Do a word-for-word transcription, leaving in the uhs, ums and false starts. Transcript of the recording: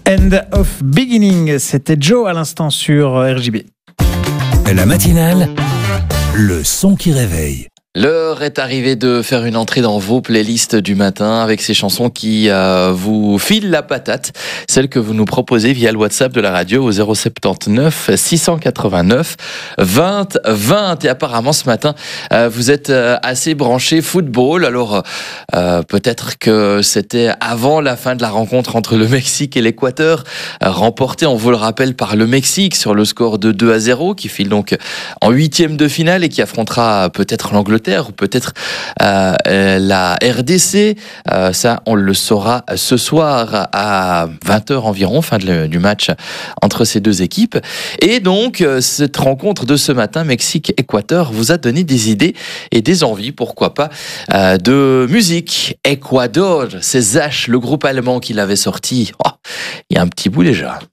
End of Beginning, c'était Joe à l'instant sur R J B. La matinale, le son qui réveille. L'heure est arrivée de faire une entrée dans vos playlists du matin avec ces chansons qui euh, vous filent la patate, celles que vous nous proposez via le WhatsApp de la radio au zéro soixante-dix-neuf six cent quatre-vingt-neuf vingt vingt. Et apparemment ce matin, euh, vous êtes euh, assez branchés football. Alors euh, peut-être que c'était avant la fin de la rencontre entre le Mexique et l'Équateur, euh, remportée, on vous le rappelle, par le Mexique sur le score de deux à zéro, qui file donc en huitième de finale et qui affrontera peut-être l'Angleterre ou peut-être euh, la R D C. Euh, ça, on le saura ce soir à vingt heures environ, fin de, du match entre ces deux équipes. Et donc, cette rencontre de ce matin, Mexique-Équateur, vous a donné des idées et des envies, pourquoi pas, euh, de musique. Ecuador, c'est Zach, le groupe allemand qui l'avait sorti oh, il y a un petit bout déjà.